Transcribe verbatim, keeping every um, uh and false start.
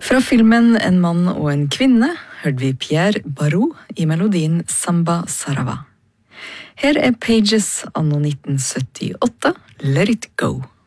Fra filmen En mann og en kvinne hørte vi Pierre Barou i melodien Samba Sarava. Her er Pages anno nitten syttiåtte, Let It Go.